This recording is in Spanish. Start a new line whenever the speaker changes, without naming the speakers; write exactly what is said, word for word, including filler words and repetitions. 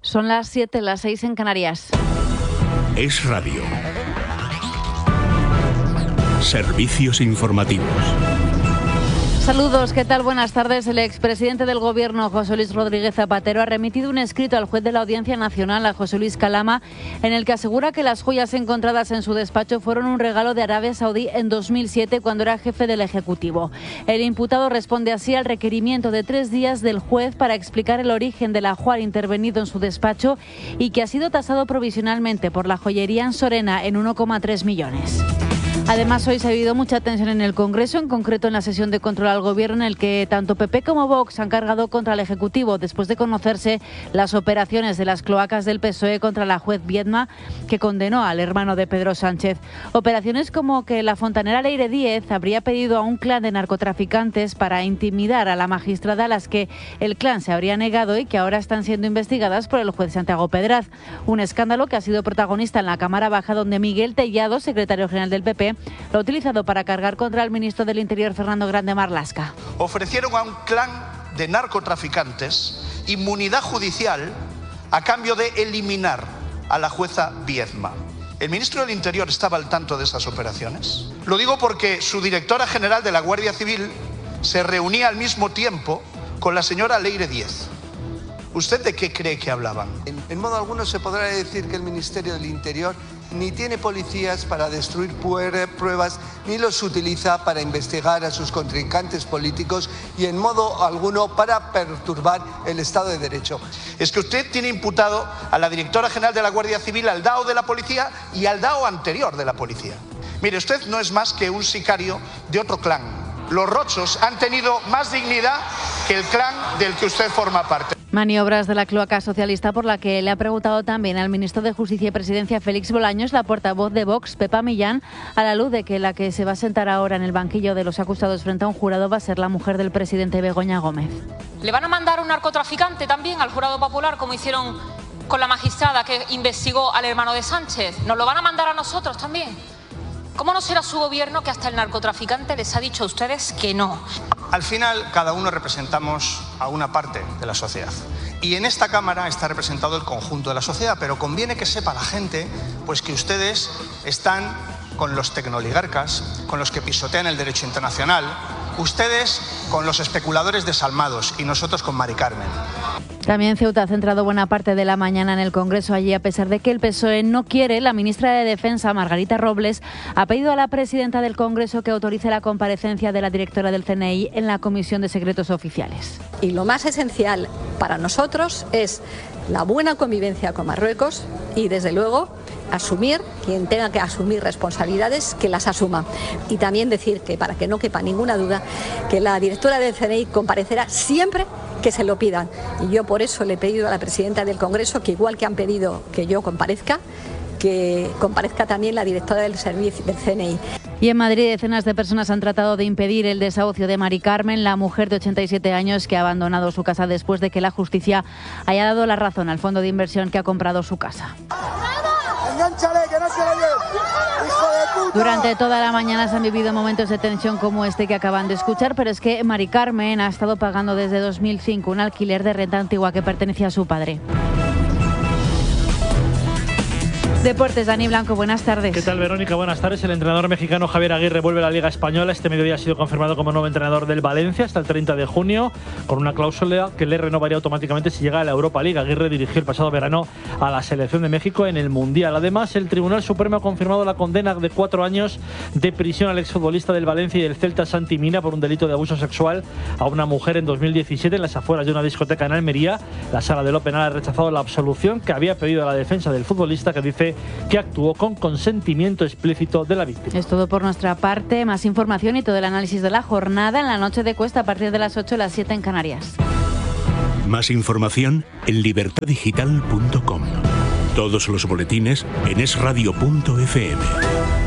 Son las siete, las seis en Canarias.
Es Radio. Servicios informativos.
Saludos, ¿qué tal? Buenas tardes. El expresidente del Gobierno, José Luis Rodríguez Zapatero, ha remitido un escrito al juez de la Audiencia Nacional, a José Luis Calama, en el que asegura que las joyas encontradas en su despacho fueron un regalo de Arabia Saudí en dos mil siete, cuando era jefe del Ejecutivo. El imputado responde así al requerimiento de tres días del juez para explicar el origen del ajuar intervenido en su despacho y que ha sido tasado provisionalmente por la joyería en Sorena en uno coma tres millones. Además, hoy se ha habido mucha tensión en el Congreso, en concreto en la sesión de control al Gobierno, en el que tanto P P como Vox han cargado contra el Ejecutivo después de conocerse las operaciones de las cloacas del P S O E contra la juez Viedma, que condenó al hermano de Pedro Sánchez. Operaciones como que la fontanera Leire Díez habría pedido a un clan de narcotraficantes para intimidar a la magistrada, a las que el clan se habría negado y que ahora están siendo investigadas por el juez Santiago Pedraz. Un escándalo que ha sido protagonista en la Cámara Baja, donde Miguel Tellado, secretario general del P P, lo ha utilizado para cargar contra el ministro del Interior, Fernando Grande Marlaska.
Ofrecieron a un clan de narcotraficantes inmunidad judicial a cambio de eliminar a la jueza Viedma. ¿El ministro del Interior estaba al tanto de esas operaciones? Lo digo porque su directora general de la Guardia Civil se reunía al mismo tiempo con la señora Leire Díez. ¿Usted de qué cree que hablaban?
En, en modo alguno se podrá decir que el Ministerio del Interior ni tiene policías para destruir pruebas, ni los utiliza para investigar a sus contrincantes políticos y en modo alguno para perturbar el Estado de Derecho.
Es que usted tiene imputado a la directora general de la Guardia Civil, al D A O de la policía y al D A O anterior de la policía. Mire, usted no es más que un sicario de otro clan. Los Rochos han tenido más dignidad que el clan del que usted forma parte.
Maniobras de la cloaca socialista, por la que le ha preguntado también al ministro de Justicia y Presidencia, Félix Bolaños, la portavoz de Vox, Pepa Millán, a la luz de que la que se va a sentar ahora en el banquillo de los acusados frente a un jurado va a ser la mujer del presidente, Begoña Gómez.
¿Le van a mandar un narcotraficante también al jurado popular, como hicieron con la magistrada que investigó al hermano de Sánchez? ¿Nos lo van a mandar a nosotros también? ¿Cómo no será su gobierno que hasta el narcotraficante les ha dicho a ustedes que no?
Al final, cada uno representamos a una parte de la sociedad. Y en esta Cámara está representado el conjunto de la sociedad, pero conviene que sepa la gente pues que ustedes están con los tecnooligarcas, con los que pisotean el derecho internacional, ustedes con los especuladores desalmados y nosotros con Mari Carmen.
También Ceuta ha centrado buena parte de la mañana en el Congreso. Allí, a pesar de que el P S O E no quiere, la ministra de Defensa, Margarita Robles, ha pedido a la presidenta del Congreso que autorice la comparecencia de la directora del C N I en la Comisión de Secretos Oficiales.
Y lo más esencial para nosotros es la buena convivencia con Marruecos y, desde luego, asumir, quien tenga que asumir responsabilidades, que las asuma. Y también decir que, para que no quepa ninguna duda, que la directora del C N I comparecerá siempre que se lo pidan. Y yo por eso le he pedido a la presidenta del Congreso que, igual que han pedido que yo comparezca, que comparezca también la directora del servicio del C N I.
Y en Madrid, decenas de personas han tratado de impedir el desahucio de Mari Carmen, la mujer de ochenta y siete años que ha abandonado su casa después de que la justicia haya dado la razón al fondo de inversión que ha comprado su casa. Durante toda la mañana se han vivido momentos de tensión como este que acaban de escuchar, pero es que Mari Carmen ha estado pagando desde dos mil cinco un alquiler de renta antigua que pertenecía a su padre. Deportes, Dani Blanco, buenas tardes.
¿Qué tal, Verónica? Buenas tardes. El entrenador mexicano Javier Aguirre vuelve a la Liga Española. Este mediodía ha sido confirmado como nuevo entrenador del Valencia hasta el treinta de junio, con una cláusula que le renovaría automáticamente si llega a la Europa League. Aguirre dirigió el pasado verano a la selección de México en el Mundial. Además, el Tribunal Supremo ha confirmado la condena de cuatro años de prisión al exfutbolista del Valencia y del Celta, Santi Mina, por un delito de abuso sexual a una mujer en dos mil diecisiete en las afueras de una discoteca en Almería. La Sala de lo Penal ha rechazado la absolución que había pedido a la defensa del futbolista, que dice que actuó con consentimiento explícito de la víctima.
Es todo por nuestra parte. Más información y todo el análisis de la jornada en la noche de Cuesta a partir de las ocho, las siete en Canarias.
Más información en libertad digital punto com. Todos los boletines en es radio punto efe eme.